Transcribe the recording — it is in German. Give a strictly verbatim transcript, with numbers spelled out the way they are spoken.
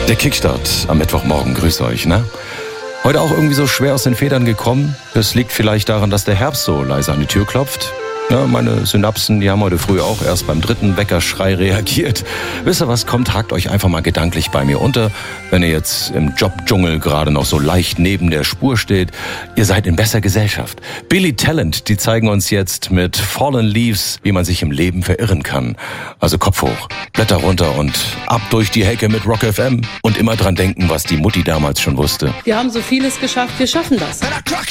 Der Kickstart am Mittwochmorgen, grüß euch, ne? Heute auch irgendwie so schwer aus den Federn gekommen. Das liegt vielleicht daran, dass der Herbst so leise an die Tür klopft. Ja, meine Synapsen, die haben heute früh auch erst beim dritten Weckerschrei reagiert. Wisst ihr was, kommt, hakt euch einfach mal gedanklich bei mir unter, wenn ihr jetzt im Jobdschungel gerade noch so leicht neben der Spur steht. Ihr seid in besser Gesellschaft. Billy Talent, die zeigen uns jetzt mit Fallen Leaves, wie man sich im Leben verirren kann. Also Kopf hoch, Blätter runter und ab durch die Hecke mit Rock F M. Und immer dran denken, was die Mutti damals schon wusste. Wir haben so vieles geschafft, wir schaffen das.